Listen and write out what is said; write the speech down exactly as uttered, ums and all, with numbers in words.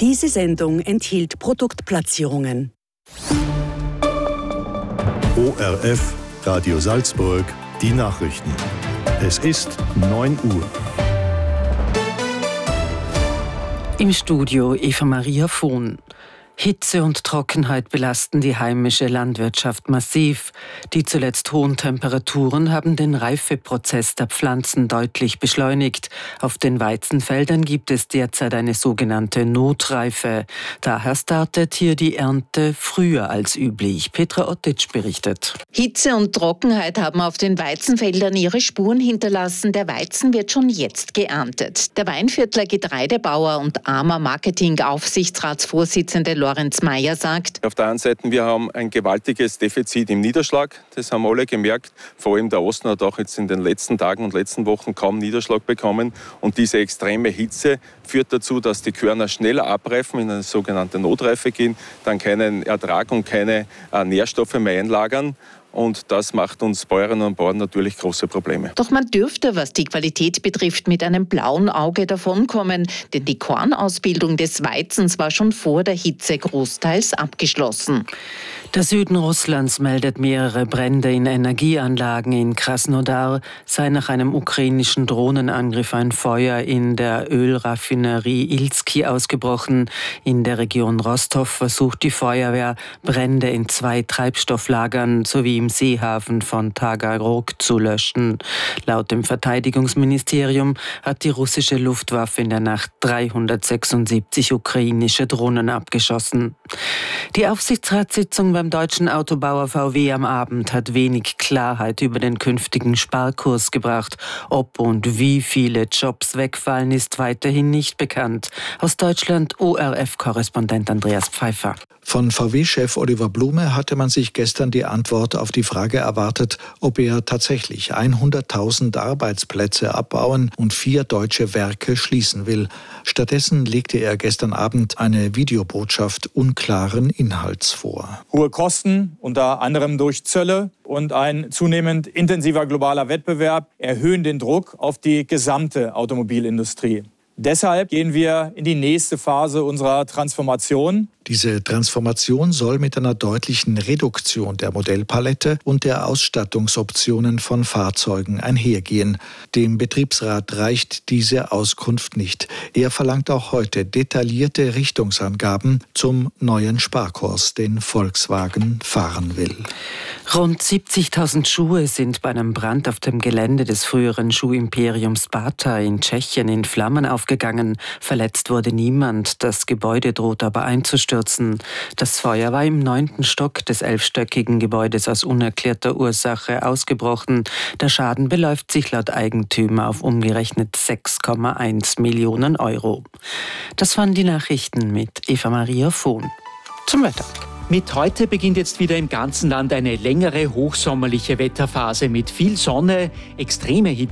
Diese Sendung enthielt Produktplatzierungen. O R F, Radio Salzburg, die Nachrichten. Es ist neun Uhr. Im Studio Eva Maria Vohn. Hitze und Trockenheit belasten die heimische Landwirtschaft massiv. Die zuletzt hohen Temperaturen haben den Reifeprozess der Pflanzen deutlich beschleunigt. Auf den Weizenfeldern gibt es derzeit eine sogenannte Notreife. Daher startet hier die Ernte früher als üblich. Petra Ottic berichtet. Hitze und Trockenheit haben auf den Weizenfeldern ihre Spuren hinterlassen. Der Weizen wird schon jetzt geerntet. Der Weinviertler Getreidebauer und A M A Marketing-Aufsichtsratsvorsitzende Lorenz Meyer sagt: Auf der einen Seite, wir haben ein gewaltiges Defizit im Niederschlag. Das haben alle gemerkt. Vor allem der Osten hat auch jetzt in den letzten Tagen und letzten Wochen kaum Niederschlag bekommen. Und diese extreme Hitze führt dazu, dass die Körner schneller abreifen, in eine sogenannte Notreife gehen, dann keinen Ertrag und keine äh, Nährstoffe mehr einlagern. Und das macht uns Bäuerinnen und Bauern natürlich große Probleme. Doch man dürfte, was die Qualität betrifft, mit einem blauen Auge davonkommen. Denn die Kornausbildung des Weizens war schon vor der Hitze großteils abgeschlossen. Der Süden Russlands meldet mehrere Brände in Energieanlagen. In Krasnodar sei nach einem ukrainischen Drohnenangriff ein Feuer in der Ölraffinerie Ilzki ausgebrochen. In der Region Rostov versucht die Feuerwehr, Brände in zwei Treibstofflagern sowie im Seehafen von Tagarog zu löschen. Laut dem Verteidigungsministerium hat die russische Luftwaffe in der Nacht dreihundertsechsundsiebzig ukrainische Drohnen abgeschossen. Die Aufsichtsratssitzung beim deutschen Autobauer V W am Abend hat wenig Klarheit über den künftigen Sparkurs gebracht. Ob und wie viele Jobs wegfallen, ist weiterhin nicht bekannt. Aus Deutschland O R F-Korrespondent Andreas Pfeiffer. Von V W-Chef Oliver Blume hatte man sich gestern die Antwort auf die Frage erwartet, ob er tatsächlich hunderttausend Arbeitsplätze abbauen und vier deutsche Werke schließen will. Stattdessen legte er gestern Abend eine Videobotschaft unklaren Inhalts vor. Hohe Kosten, unter anderem durch Zölle, und ein zunehmend intensiver globaler Wettbewerb erhöhen den Druck auf die gesamte Automobilindustrie. Deshalb gehen wir in die nächste Phase unserer Transformation. Diese Transformation soll mit einer deutlichen Reduktion der Modellpalette und der Ausstattungsoptionen von Fahrzeugen einhergehen. Dem Betriebsrat reicht diese Auskunft nicht. Er verlangt auch heute detaillierte Richtungsangaben zum neuen Sparkurs, den Volkswagen fahren will. Rund siebzigtausend Schuhe sind bei einem Brand auf dem Gelände des früheren Schuhimperiums Bata in Tschechien in Flammen aufgegangen. Verletzt wurde niemand. Das Gebäude droht aber einzustürzen. Das Feuer war im neunten Stock des elfstöckigen Gebäudes aus unerklärter Ursache ausgebrochen. Der Schaden beläuft sich laut Eigentümer auf umgerechnet sechs Komma eins Millionen Euro. Das waren die Nachrichten mit Eva Maria Vohn. Zum Wetter. Mit heute beginnt jetzt wieder im ganzen Land eine längere hochsommerliche Wetterphase mit viel Sonne, extreme Hitze